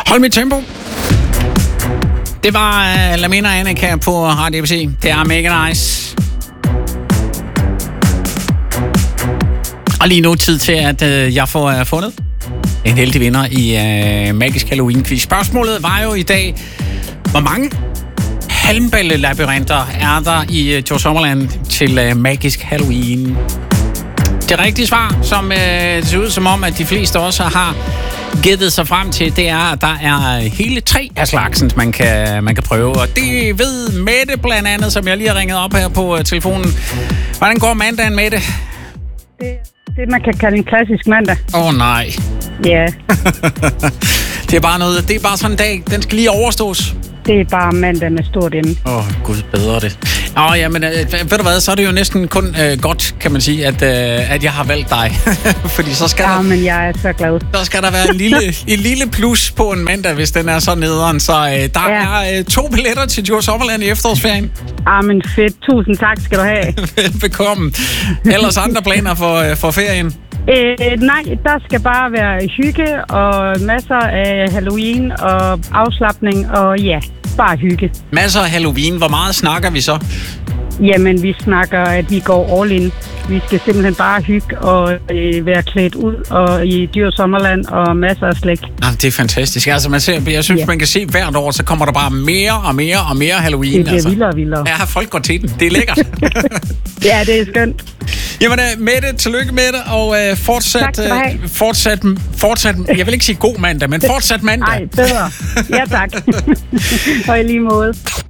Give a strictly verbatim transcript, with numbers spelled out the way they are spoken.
Hold mit tempo. Det var uh, Lamina og Annika på Radio F C. Det er mega nice. Og lige nu tid til, at uh, jeg får uh, fundet en heldig vinder i uh, Magisk Halloween-quiz. Spørgsmålet var jo i dag, hvor mange halmballelabyrinter er der i uh, Djurs Sommerland til uh, Magisk Halloween? Det rigtige svar, som uh, det ser ud som om, at de fleste også har gættet sig frem til, det er, at der er hele tre af slagsen, man kan, man kan prøve. Og det ved Mette blandt andet, som jeg lige har ringet op her på uh, telefonen. Hvordan går mandagen, Mette? Det, det man kan kalde en klassisk mandag. Åh oh, nej. Ja. Yeah. Det er bare noget, det er bare sådan en dag, den skal lige overstås. Det er bare mandag med stort ende. Åh, oh, gud bedre det. Nå, jamen, øh, ved du hvad, så er det jo næsten kun øh, godt, kan man sige, at, øh, at jeg har valgt dig. Fordi så skal ja, der... men jeg er så glad. Så skal der være en lille, en lille plus på en mandag, hvis den er så nederen. Så øh, der ja. er øh, to billetter til Djurs Sommerland i efterårsferien. Ah, men fedt. Tusind tak skal du have. Velbekomme. Ellers andre planer for, øh, for ferien? Øh, nej, der skal bare være hygge og masser af Halloween og afslapning og ja, bare hygge. Masser af Halloween. Hvor meget snakker vi så? Jamen, vi snakker, at vi går all in. Vi skal simpelthen bare hygge og øh, være klædt ud og i Djurs Sommerland og masser af slæk. Jamen, det er fantastisk. Altså, man ser, jeg synes, ja. man kan se hvert år, så kommer der bare mere og mere og mere Halloween. Det bliver altså. vildere og vildere. Ja, folk går til den. Det er lækkert. Ja, det er skønt. Jamen, Mette, tillykke med det, og uh, fortsat, uh, fortsat, fortsat, jeg vil ikke sige god mandag, men fortsat mandag. Nej, bedre. Ja, tak. Og i lige måde.